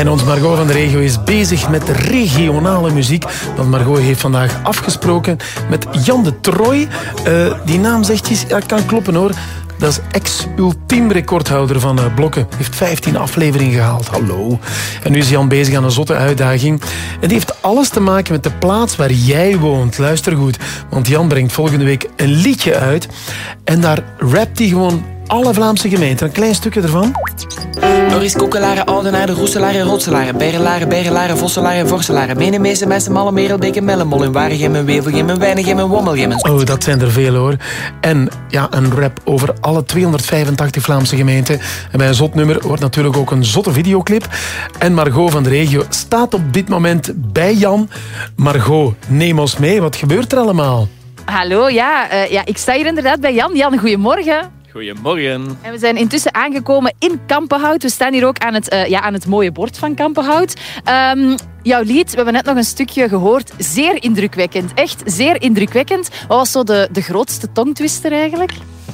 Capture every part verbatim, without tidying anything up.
En ons Margot van de regio is bezig met regionale muziek. Want Margot heeft vandaag afgesproken met Jan de Troy. Uh, die naam zegt iets, ja, kan kloppen hoor. Dat is ex-ultiem recordhouder van uh, blokken. Heeft vijftien afleveringen gehaald. Hallo. En nu is Jan bezig aan een zotte uitdaging. En die heeft alles te maken met de plaats waar jij woont. Luister goed. Want Jan brengt volgende week een liedje uit. En daar rapt hij gewoon alle Vlaamse gemeenten. Een klein stukje ervan. Norris, Koekelaren, Oudenaren, Roeselaren, Rotselaren, Berrelaren, Berrelaren, Vosselaren, Vorselaren, Menemeesen, Messen, Malle, Merelbeek en Mellenmol, in Waregem, Wevelgem, Weinigem, Wommelgem. Oh, dat zijn er veel hoor. En ja, een rap over alle tweehonderdvijfentachtig Vlaamse gemeenten. En bij een zot nummer wordt natuurlijk ook een zotte videoclip. En Margot van de regio staat op dit moment bij Jan. Margot, neem ons mee. Wat gebeurt er allemaal? Hallo, ja, uh, ja, ik sta hier inderdaad bij Jan. Jan, goedemorgen. Goedemorgen. En we zijn intussen aangekomen in Kampenhout. We staan hier ook aan het, uh, ja, aan het mooie bord van Kampenhout. Um, jouw lied, we hebben net nog een stukje gehoord. Zeer indrukwekkend. Echt zeer indrukwekkend. Wat was zo de, de grootste tongtwister eigenlijk?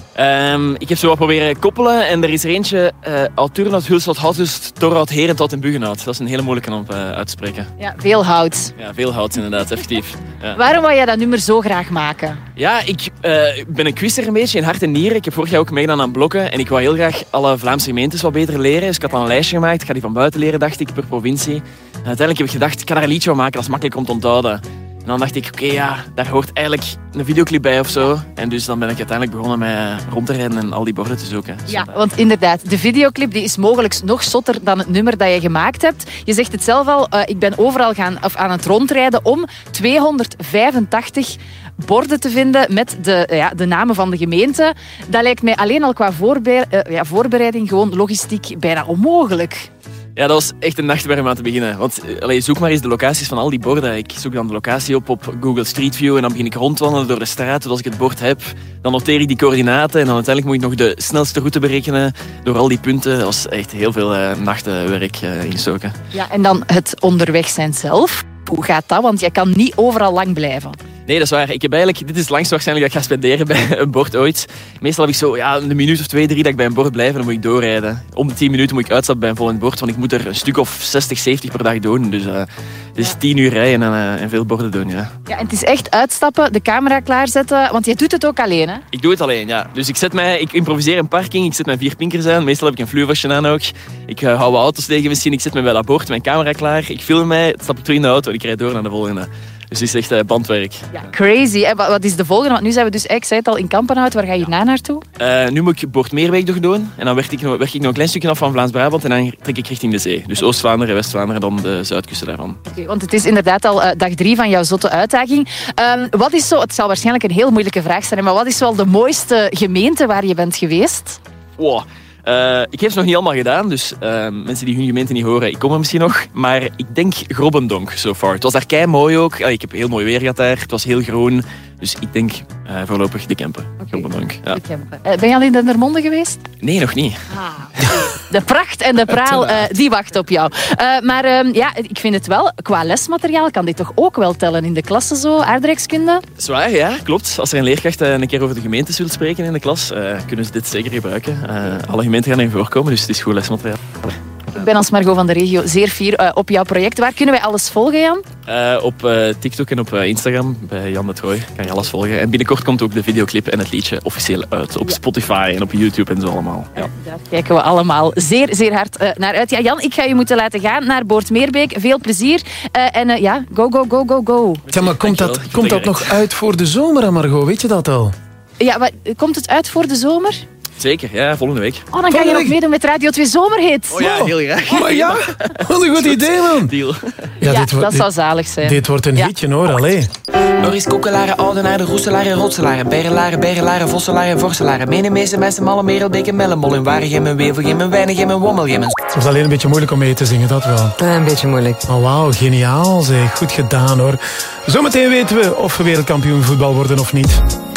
Um, ik heb zo wat proberen koppelen en er is er eentje uh, uit Turnhout, Hulshout, Houtust, Torhout, Herenthout en Buggenhout. Dat is een hele moeilijke om uh, uit te spreken. Ja, veel hout. Ja, veel hout inderdaad, effectief. Ja. Waarom wou jij dat nummer zo graag maken? Ja, ik uh, ben een quizzer een beetje in hart en nieren. Ik heb vorig jaar ook meegedaan aan blokken en ik wou heel graag alle Vlaamse gemeentes wat beter leren. Dus ik had dan een lijstje gemaakt. Ik ga die van buiten leren, dacht ik, per provincie. En uiteindelijk heb ik gedacht, ik ga daar een liedje van maken, dat is makkelijk om te onthouden. En dan dacht ik, oké, okay, ja, daar hoort eigenlijk een videoclip bij of zo. En dus dan ben ik uiteindelijk begonnen met rond te rijden en al die borden te zoeken. Ja, want inderdaad, de videoclip die is mogelijk nog zotter dan het nummer dat je gemaakt hebt. Je zegt het zelf al, uh, ik ben overal gaan, of aan het rondrijden om tweehonderdvijfentachtig borden te vinden met de, ja, de namen van de gemeente. Dat lijkt mij alleen al qua voorbe- uh, ja, voorbereiding gewoon logistiek bijna onmogelijk. Ja, dat was echt een nachtmerrie om aan te beginnen. Want allee, zoek maar eens de locaties van al die borden. Ik zoek dan de locatie op op Google Street View en dan begin ik rondwandelen door de straat. Dus als ik het bord heb, dan noteer ik die coördinaten en dan uiteindelijk moet ik nog de snelste route berekenen door al die punten. Dat was echt heel veel uh, nachtenwerk uh, instoken. Ja, en dan het onderweg zijn zelf. Hoe gaat dat? Want je kan niet overal lang blijven. Nee, dat is waar. Ik heb eigenlijk, dit is het langst waarschijnlijk dat ik ga spenderen bij een bord ooit. Meestal heb ik zo ja, een minuut of twee, drie dat ik bij een bord blijf en dan moet ik doorrijden. Om de tien minuten moet ik uitstappen bij een volgend bord, want ik moet er een stuk of zestig, zeventig per dag doen. Dus uh, het is tien uur rijden en, uh, en veel borden doen. Ja. Ja, en het is echt uitstappen, de camera klaarzetten, want jij doet het ook alleen, hè? Ik doe het alleen, ja. Dus ik, zet mij, ik improviseer een parking, ik zet mijn vier pinkers aan. Meestal heb ik een fluwasje aan ook. Ik uh, hou wat auto's tegen misschien, ik zet me bij dat bord, mijn camera klaar. Ik film mij, stap ik terug in de auto en ik rijd door naar de volgende. Dus het is echt uh, bandwerk. Ja, crazy. En wat is de volgende? Want nu zijn we dus, ik zei het al, in Kampenhout. Waar ga je hierna naartoe? Uh, nu moet ik Bord Meerbeek nog doen. En dan werk ik, nog, werk ik nog een klein stukje af van Vlaams-Brabant. En dan trek ik richting de zee. Dus Oost-Vlaanderen, West-Vlaanderen, dan de zuidkusten daarvan. Okay, want het is inderdaad al uh, dag drie van jouw zotte uitdaging. Um, wat is zo, het zal waarschijnlijk een heel moeilijke vraag zijn, maar wat is wel de mooiste gemeente waar je bent geweest? Wow. Uh, ik heb ze nog niet allemaal gedaan, dus uh, mensen die hun gemeente niet horen, ik kom er misschien nog. Maar ik denk Grobbendonk, so far. Het was daar kei mooi ook. Uh, ik heb heel mooi weer gehad daar. Het was heel groen. Dus ik denk uh, voorlopig de Kempen. Okay. Grobbendonk. Ja. De Kempen. Uh, ben je al in Dendermonde geweest? Nee, nog niet. Ah, de pracht en de praal, uh, die wacht op jou. Uh, maar uh, ja, ik vind het wel, qua lesmateriaal kan dit toch ook wel tellen in de klasse zo, aardrijkskunde? Zwaar, ja, klopt. Als er een leerkracht uh, een keer over de gemeentes wil spreken in de klas, uh, kunnen ze dit zeker gebruiken. Uh, alle gemeenten gaan erin voorkomen, dus het is goed lesmateriaal. Ik ben als Margot van de regio zeer fier uh, op jouw project. Waar kunnen wij alles volgen, Jan? Uh, op uh, TikTok en op uh, Instagram, bij Jan de Troy, kan je alles volgen. En binnenkort komt ook de videoclip en het liedje officieel uit. Op ja. Spotify en op YouTube en zo allemaal. Ja. Daar kijken we allemaal zeer, zeer hard uh, naar uit. Ja, Jan, ik ga je moeten laten gaan naar Boortmeerbeek. Veel plezier. Uh, en uh, ja, go, go, go, go, go. Ja, maar komt dat, komt dat nog uit voor de zomer, Margot? Weet je dat al? Ja, maar komt het uit voor de zomer? Zeker, ja, volgende week. Oh, dan ga je nog meedoen met Radio twee Zomerhits. Oh ja, heel graag. Oh, maar ja, wat een goed idee, man. Deal. Ja, ja dit wordt, dat dit, zou zalig zijn. Dit wordt een ja. hitje, hoor, allee. Norris, Koekelaren, Oudenaren, Roeselaren, Rotselaren, Berrelaren, Berrelaren, Vosselaren, Vorselaren, Menemeesen, Messen, Malle, Merelbeek en Mellenmol, in Waregem, Wevelgem, Weinigem en Wommelgem. Het was alleen een beetje moeilijk om mee te zingen, dat wel. Uh, een beetje moeilijk. Oh, wauw, geniaal zeg. Goed gedaan, hoor. Zometeen weten we of we wereldkampioen voetbal worden of niet.